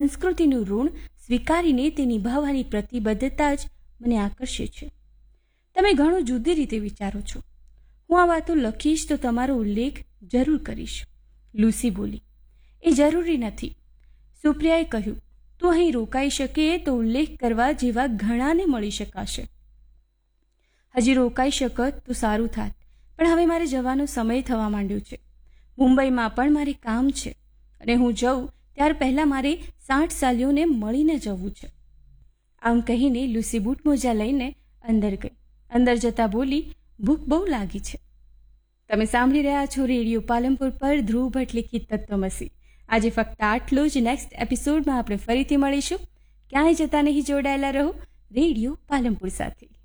સંસ્કૃતિનું ઋણ સ્વીકારીને તે નિભાવવાની પ્રતિબદ્ધતા જ મને આકર્ષે છે. તમે ઘણું જુદી રીતે વિચારો છો. હું આ વાતો લખીશ તો તમારો ઉલ્લેખ જરૂર કરીશ. લુસી બોલી. એ જરૂરી નથી. સુપ્રિયાએ કહ્યું, તું અહીં રોકાઈ શકે તો ઉલ્લેખ કરવા જેવા ઘણાને મળી શકાશે. હજી રોકાઈ શકત તો સારું થાત, પણ હવે મારે જવાનો સમય થવા માંડ્યો છે. મુંબઈમાં પણ મારે કામ છે અને હું જઉં ત્યાર પહેલાં મારે 60 સાલીઓને મળીને જવું છે. આમ કહીને લુસી બૂટ મોજા લઈને અંદર ગઈ. અંદર જતાં બોલી, ભૂખ બહુ લાગી છે. તમે સાંભળી રહ્યા છો રેડિયો પાલનપુર પર ધ્રુવ ભટ્ટ લિખિત તત્વમસી. આજે ફક્ત આટલું જ. નેક્સ્ટ એપિસોડમાં આપણે ફરીથી મળીશું. ક્યાંય જતા નહીં, જોડાયેલા રહો રેડિયો પાલનપુર સાથે.